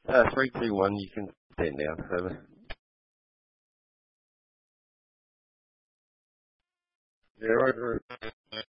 Three, two, one. You can stand down. Over. Yeah, right.